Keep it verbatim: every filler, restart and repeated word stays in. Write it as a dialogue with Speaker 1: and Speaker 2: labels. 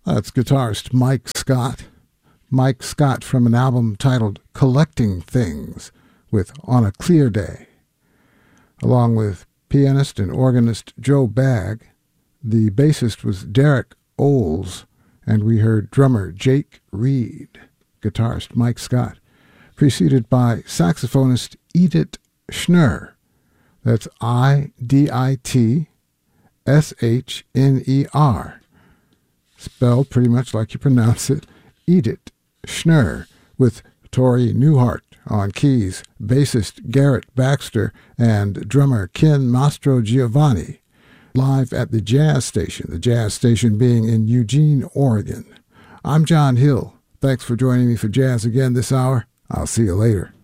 Speaker 1: That's guitarist Mike Scott. Mike Scott from an album titled Collecting Things with On a Clear Day. Along with pianist and organist Joe Bagg, the bassist was Derek Oles, and we heard drummer Jake Reed, guitarist Mike Scott, preceded by saxophonist Edith Schnurr. That's I D I T S H N E R. Spelled pretty much like you pronounce it, Edith Schnurr, with Tori Newhart on keys, bassist Garrett Baxter, and drummer Ken Mastro Giovanni, live at the Jazz Station, the Jazz Station being in Eugene, Oregon. I'm John Hill. Thanks for joining me for Jazz again this hour. I'll see you later.